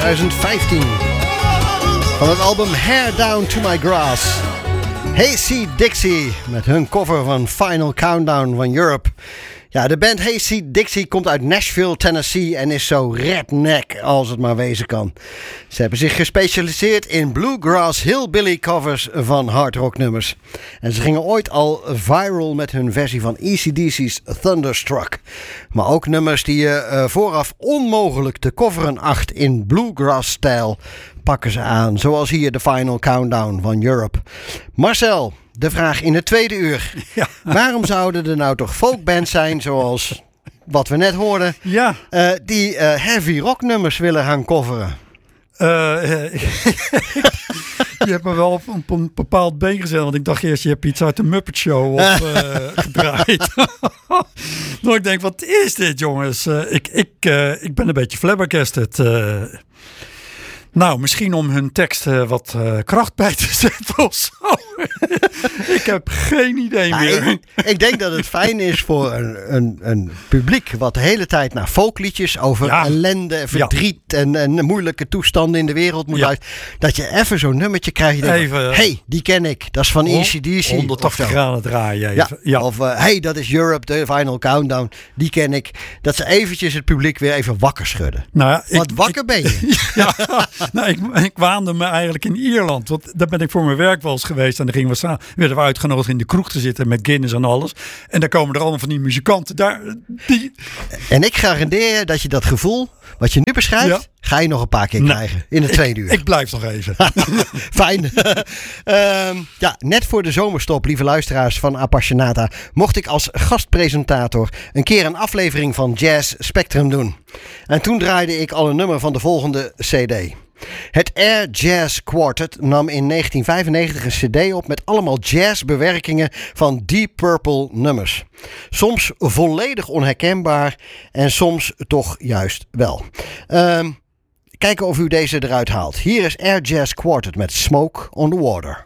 2015. Van het album Hair Down to My Grass. Hayseed Dixie met hun cover van Final Countdown van Europe. Ja, de band Hayseed Dixie komt uit Nashville, Tennessee en is zo redneck als het maar wezen kan. Ze hebben zich gespecialiseerd in bluegrass hillbilly covers van hardrock nummers. En ze gingen ooit al viral met hun versie van AC/DC's Thunderstruck. Maar ook nummers die je vooraf onmogelijk te coveren acht in bluegrass-stijl pakken ze aan. Zoals hier de Final Countdown van Europe. Marcel, de vraag in het tweede uur. Ja. Waarom zouden er nou toch folkbands zijn zoals wat we net hoorden, die heavy rock nummers willen gaan coveren? Je hebt me wel op een bepaald been gezet. Want ik dacht eerst, je hebt iets uit de Muppet Show gedraaid. Nou, ik denk, wat is dit, jongens? Ik ben een beetje flabbergasted. Nou, misschien om hun tekst wat kracht bij te zetten of zo. Ik heb geen idee meer. Ik denk dat het fijn is voor een publiek wat de hele tijd naar folkliedjes over ellende en verdriet en moeilijke toestanden in de wereld moet uit. Dat je even zo'n nummertje krijgt. Hey, die ken ik. Dat is van AC/DC. 180 graden draaien. Even. Ja. Of hey, dat is Europe, de Final Countdown. Die ken ik. Dat ze eventjes het publiek weer even wakker schudden. Nou ja, wat wakker ben je? Nou, ik waande me eigenlijk in Ierland. Want daar ben ik voor mijn werk wel eens geweest. En dan werden we uitgenodigd in de kroeg te zitten met Guinness en alles. En dan komen er allemaal van die muzikanten daar. En ik garandeer je dat je dat gevoel, wat je nu beschrijft, ga je nog een paar keer krijgen. In het tweede uur. Ik blijf nog even. Fijn. Net voor de zomerstop, lieve luisteraars van Appassionata, mocht ik als gastpresentator een keer een aflevering van Jazz Spectrum doen. En toen draaide ik al een nummer van de volgende CD. Het Air Jazz Quartet nam in 1995 een cd op met allemaal jazzbewerkingen van Deep Purple nummers. Soms volledig onherkenbaar en soms toch juist wel. Kijken of u deze eruit haalt. Hier is Air Jazz Quartet met Smoke on the Water.